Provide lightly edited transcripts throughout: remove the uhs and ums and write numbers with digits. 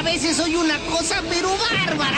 a veces soy una cosa pero bárbara.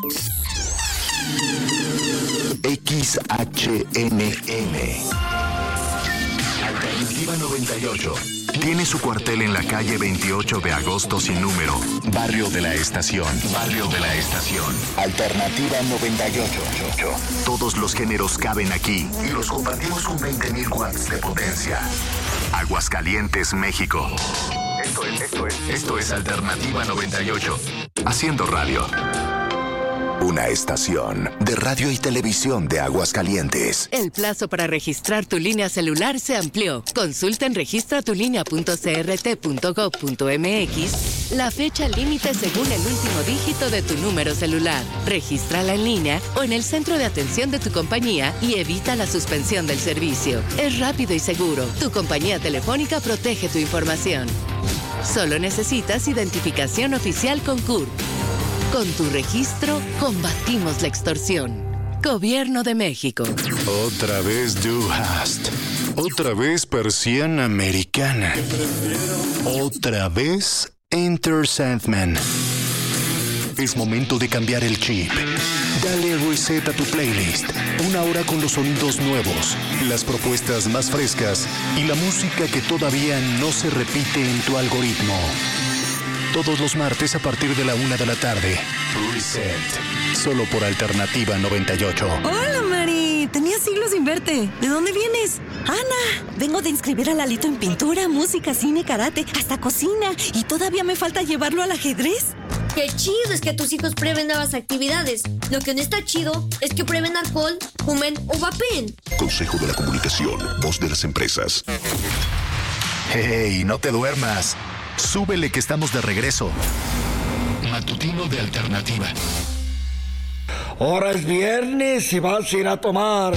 XHNN Alternativa 98 tiene su cuartel en la calle 28 de agosto sin número, Barrio de la Estación. Barrio de la Estación. Alternativa 98. Todos los géneros caben aquí y los compartimos con 20,000 watts de potencia. Aguascalientes, México. Esto es Alternativa 98. Haciendo radio. Una estación de radio y televisión de Aguascalientes. El plazo para registrar tu línea celular se amplió. Consulta en registratulinea.crt.gov.mx la fecha límite según el último dígito de tu número celular. Regístrala en línea o en el centro de atención de tu compañía y evita la suspensión del servicio. Es rápido y seguro. Tu compañía telefónica protege tu información. Solo necesitas identificación oficial con CURP. Con tu registro, combatimos la extorsión. Gobierno de México. Otra vez Du Hast. Otra vez persiana americana. Otra vez Enter Sandman. Es momento de cambiar el chip. Dale reset a tu playlist. Una hora con los sonidos nuevos, las propuestas más frescas y la música que todavía no se repite en tu algoritmo. Todos los martes a partir de la 1 de la tarde. Reset. Solo por Alternativa 98. Hola, Mari. Tenía siglos sin verte. ¿De dónde vienes? Ana, vengo de inscribir a Lalito en pintura, música, cine, karate, hasta cocina. Y todavía me falta llevarlo al ajedrez. ¡Qué chido es que tus hijos prueben nuevas actividades! Lo que no está chido es que prueben alcohol, fumen o vapen. Consejo de la Comunicación, voz de las empresas. ¡Hey, no te duermas! Súbele que estamos de regreso. Matutino de Alternativa. Ahora es viernes y vas a ir a tomar.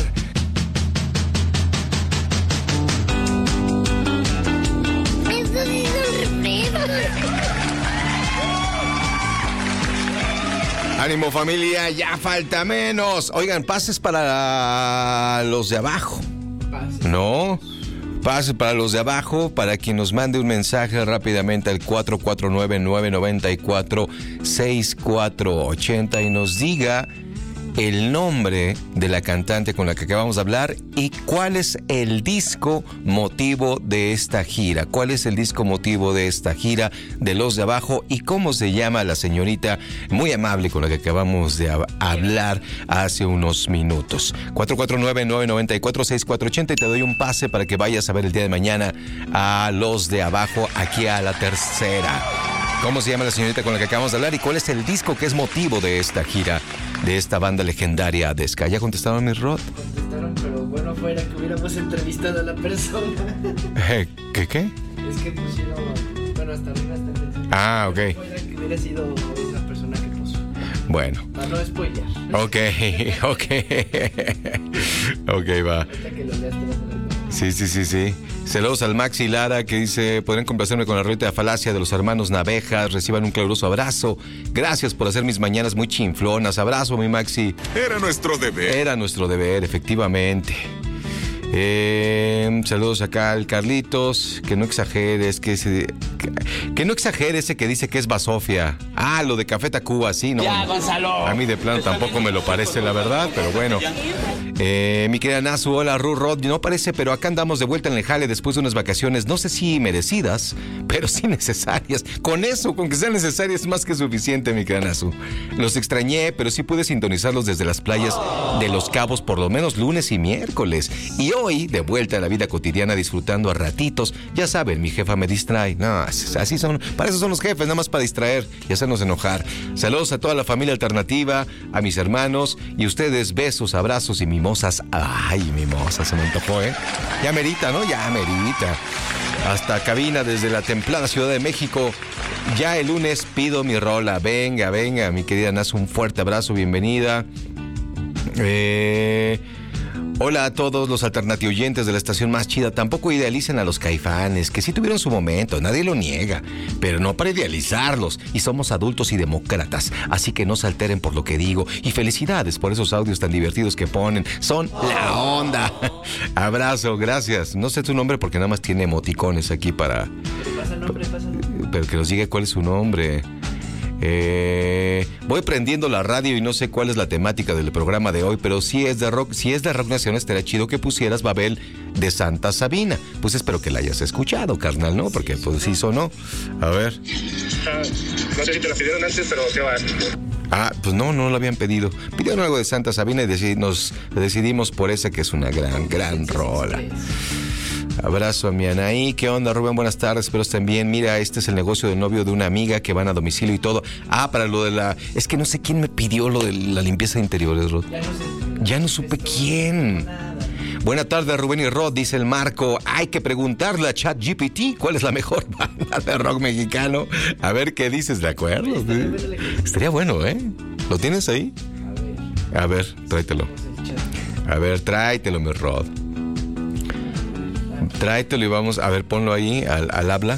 Ánimo, familia, ya falta menos. Oigan, pases para los de abajo. ¿No? Pase para los de abajo, para quien nos mande un mensaje rápidamente al 449-994-6480 y nos diga el nombre de la cantante con la que acabamos de hablar y cuál es el disco motivo de esta gira. ¿Cuál es el disco motivo de esta gira de los de abajo y cómo se llama la señorita muy amable con la que acabamos de hablar hace unos minutos? 449-994-6480 y te doy un pase para que vayas a ver el día de mañana a los de abajo aquí a la tercera. ¿Cómo se llama la señorita con la que acabamos de hablar y cuál es el disco que es motivo de esta gira de esta banda legendaria de ska? ¿Ya contestaron, mi Rod? Contestaron, pero bueno fuera que hubiéramos entrevistado a la persona. ¿Qué? Es que pusieron, bueno, hasta arriba está el mensaje. Ah, ok. Fuera que hubiera sido esa persona que puso. Bueno. Para no spoiler. Ok, va. Ahorita que lo leas te vas a dar cuenta. Sí. Saludos al Maxi Lara que dice: podrían complacerme con la rolita de falacia de los hermanos Navejas. Reciban un caluroso abrazo. Gracias por hacer mis mañanas muy chinflonas. Abrazo, mi Maxi. Era nuestro deber, efectivamente. Saludos acá al Carlitos. Que no exageres, que no exagere ese que dice que es Basofia. Ah, lo de Café Tacuba, sí, ¿no? Ya, Gonzalo. A mí de plano tampoco me lo parece, la verdad, pero bueno. Mi querida Nasu, hola, Rod. No parece, pero acá andamos de vuelta en el jale después de unas vacaciones, no sé si merecidas, pero sí necesarias. Con eso, con que sean necesarias, es más que suficiente, mi querida Nasu. Los extrañé, pero sí pude sintonizarlos desde las playas de Los Cabos por lo menos lunes y miércoles. Y hoy, de vuelta a la vida cotidiana, disfrutando a ratitos. Ya saben, mi jefa me distrae. No, así son, para eso son los jefes, nada más para distraer y hacernos enojar. Saludos a toda la familia alternativa, a mis hermanos y ustedes, besos, abrazos y mimosas. Ay, mimosas, se me antojó, ¿eh? Ya merita, ¿no? Ya merita. Hasta cabina desde la templada Ciudad de México. Ya el lunes pido mi rola. Venga, mi querida Naz, un fuerte abrazo, bienvenida. Hola a todos los alternatioyentes de la estación más chida. Tampoco idealicen a los Caifanes, que sí tuvieron su momento, nadie lo niega, pero no para idealizarlos. Y somos adultos y demócratas, así que no se alteren por lo que digo. Y felicidades por esos audios tan divertidos que ponen. Son la onda. Abrazo, gracias. No sé tu nombre porque nada más tiene emoticones aquí para... Pasa el nombre. Pero que nos diga cuál es su nombre. Voy prendiendo la radio y no sé cuál es la temática del programa de hoy, pero si es de rock nacional, estaría chido que pusieras Babel de Santa Sabina. Pues espero que la hayas escuchado, carnal, ¿no? Porque pues sí sonó. A ver. No sé si te la pidieron antes, pero ¿qué va? Pues no lo habían pedido. Pidieron algo de Santa Sabina y nos decidimos por esa, que es una gran rola. Abrazo a mi Anaí. ¿Qué onda, Rubén? Buenas tardes, espero estén bien. Mira, este es el negocio del novio de una amiga que van a domicilio y todo. Para lo de la... Es que no sé quién me pidió lo de la limpieza de interiores, Rod. Ya no supe quién. Buenas tardes, Rubén y Rod, dice el Marco. Hay que preguntarle a ChatGPT cuál es la mejor banda de rock mexicano. A ver qué dices, ¿de acuerdo? Estaría bueno, ¿eh? ¿Lo tienes ahí? A ver, tráetelo. A ver, tráetelo, mi Rod. Tráetelo y vamos, a ver, ponlo ahí al habla.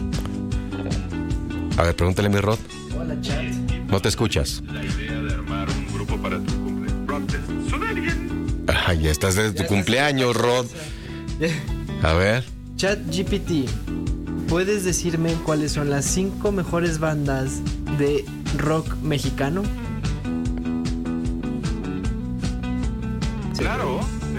A ver, pregúntale, mi Rod. Hola, chat. No te escuchas. La idea de armar un grupo para tu cumpleaños. ¿Suena bien? Ya estás de tu cumpleaños, Rod. A ver. ChatGPT, ¿puedes decirme cuáles son las 5 mejores bandas de rock mexicano? Claro.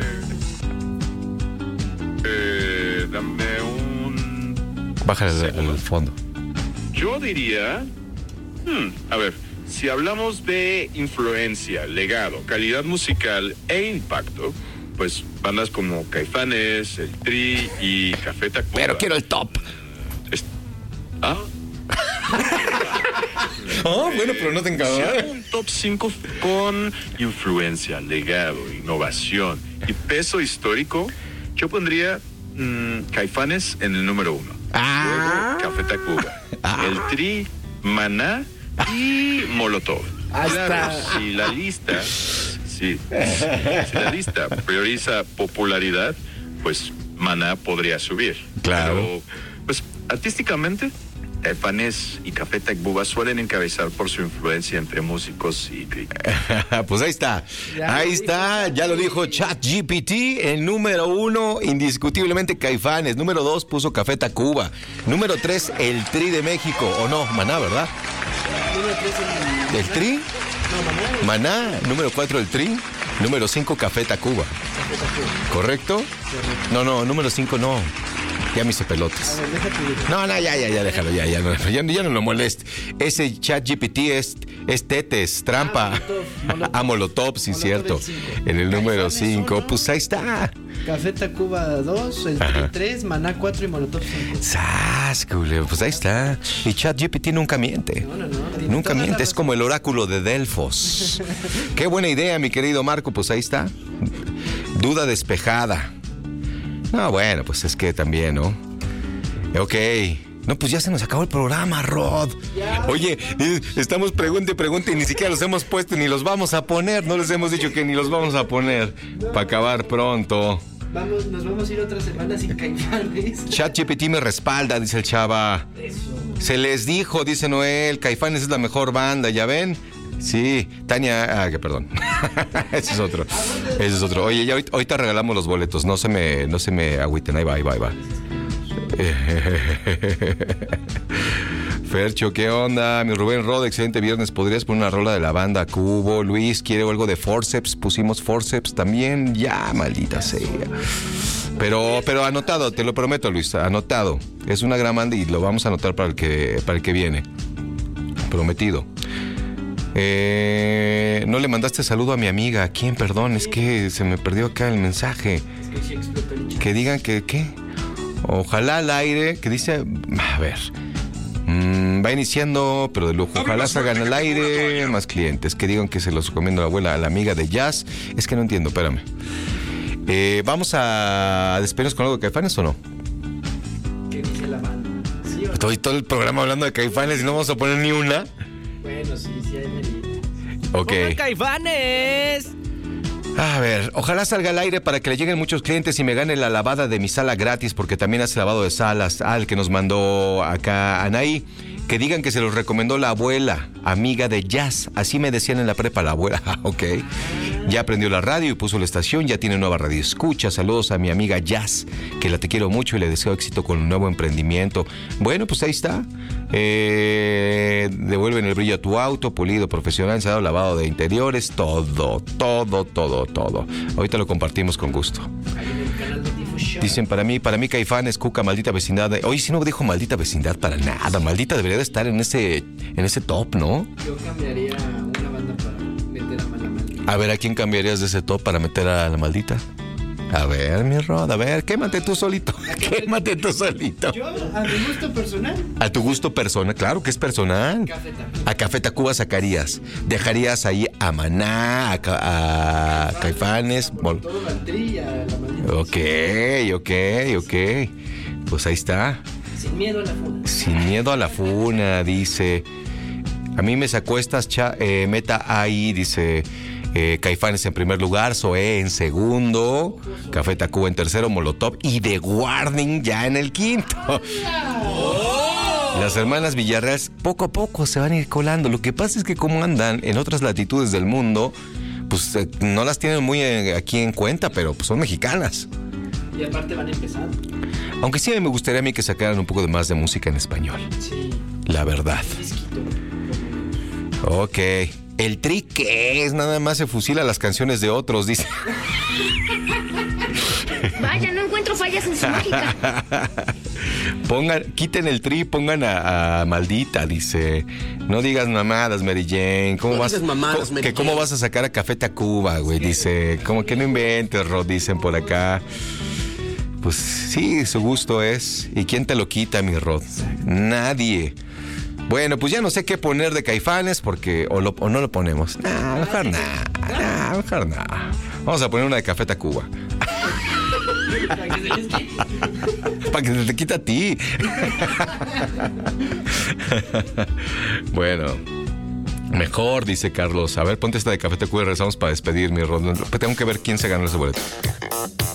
Dame un... Bájale al fondo. Yo diría... a ver, si hablamos de influencia, legado, calidad musical e impacto, pues bandas como Caifanes, El Tri y Café Tacuba. Pero quiero el top. Bueno, pero no te Si hago un top 5 con influencia, legado, innovación y peso histórico, yo pondría Caifanes en el número 1. Luego Café Tacuba, El Tri, Maná y Molotov. Claro, si la lista prioriza popularidad, pues Maná podría subir. Claro. Pero, pues artísticamente, Caifanes y Café Tacuba suelen encabezar por su influencia entre músicos y críticos. Pues ahí está. Ya lo dijo ChatGPT. El número 1, indiscutiblemente Caifanes. Número 2 puso Café Tacuba. Número 3, El Tri de México. ¿O no? Maná, ¿verdad? Número 3 ¿El Tri? No, Maná. Número 4, El Tri. Número 5, Café Tacuba. ¿Correcto? No, número 5 no. Ya me hice pelotas. No, ya, déjalo, ya no lo moleste. Ese ChatGPT es tetes, trampa. Molotov, sí, cierto. En el número 5, pues ahí está. Café Tacuba 2, El Tri 3, Maná 4 y Molotov 5. ¡Sascule! Pues ahí está. Y ChatGPT nunca miente. Nunca miente, es como el oráculo de Delfos. Qué buena idea, mi querido Marco, pues ahí está. Duda despejada. No, bueno, pues es que también, ¿no? Ok. No, pues ya se nos acabó el programa, Rod. Oye, estamos pregunte y ni siquiera los hemos puesto ni los vamos a poner. No les hemos dicho que ni los vamos a poner para acabar pronto. Nos vamos a ir otra semana sin Caifanes. ChatGPT me respalda, dice el chava. Se les dijo, dice Noel, Caifanes es la mejor banda, ¿ya ven? Sí, Tania, perdón. Ese es otro. Oye, ya ahorita regalamos los boletos, no se me agüiten, ahí va. Fercho, ¿qué onda? Mi Rubén Rod, excelente viernes. ¿Podrías poner una rola de la banda Cubo? Luis, ¿quiere algo de Forceps? Pusimos Forceps también. Ya, maldita sea. Pero anotado, te lo prometo, Luis, anotado. Es una gran banda y lo vamos a anotar para el que viene. Prometido. No le mandaste saludo a mi amiga. ¿A quién? Perdón, es que se me perdió acá el mensaje. Que digan que, ¿qué? Ojalá al aire, que dice, a ver, va iniciando, pero de lujo. Ojalá salgan al aire más clientes. Que digan que se los recomiendo a la amiga de Jazz. Es que no entiendo, espérame. ¿Vamos a despedirnos con algo de Caifanes o no? ¿Qué dice la banda? ¿Sí o no? Estoy todo el programa hablando de Caifanes y no vamos a poner ni una. Bueno, sí hay medida. Ok. Caifanes! A ver, ojalá salga al aire para que le lleguen muchos clientes y me gane la lavada de mi sala gratis, porque también hace lavado de salas. Al que nos mandó acá Anaí. Que digan que se los recomendó la abuela, amiga de Jazz. Así me decían en la prepa, la abuela. Ok. Ya aprendió la radio y puso la estación. Ya tiene nueva radio escucha. Saludos a mi amiga Jazz, que la te quiero mucho y le deseo éxito con un nuevo emprendimiento. Bueno, pues ahí está. devuelven el brillo a tu auto, pulido profesional, encerado, lavado de interiores, todo. Ahorita lo compartimos con gusto. Dicen, para mí Caifanes, Cuca, maldita vecindad. Oye, si no dijo maldita vecindad para nada. Maldita debería de estar en ese top, ¿no? Yo cambiaría una banda para meter a la maldita. A ver, ¿a quién cambiarías de ese top para meter a la maldita? A ver, mi Rod, a ver, quémate tú solito. Quémate tú solito. Yo, a mi gusto personal. A tu gusto personal, claro que es personal. A Café Tacuba sacarías. Dejarías ahí a Maná, a Caifanes. Todo Valdría, la maldita. Ok. Pues ahí está. Sin miedo a la funa. Sin miedo a la funa, dice. A mí me sacó estas meta ahí, dice. Caifanes en primer lugar, Zoé en segundo, Café Tacuba en tercero, Molotov y The Warning ya en el quinto. Las hermanas Villarreal poco a poco se van a ir colando. Lo que pasa es que como andan en otras latitudes del mundo, pues no las tienen muy aquí en cuenta, pero pues son mexicanas. Y aparte van empezando. Aunque sí me gustaría a mí que sacaran un poco de más de música en español. Sí. La verdad. Ok. El Tri, ¿qué es? Nada más se fusila las canciones de otros, dice. Vaya, no encuentro fallas en su lógica. Quiten el Tri, pongan a Maldita, dice. No digas mamadas, Mary Jane. ¿Cómo vas a sacar a Café Tacuba, güey? Dice, como que no inventes, Rod, dicen por acá. Pues sí, su gusto es. ¿Y quién te lo quita, mi Rod? Nadie. Bueno, pues ya no sé qué poner de Caifanes porque o no lo ponemos. Mejor nada. Vamos a poner una de Café Tacuba. Para que se te quita a ti. Bueno, mejor, dice Carlos. A ver, ponte esta de Café Tacuba y regresamos para despedir, mi Rod. Tengo que ver quién se ganó ese boleto.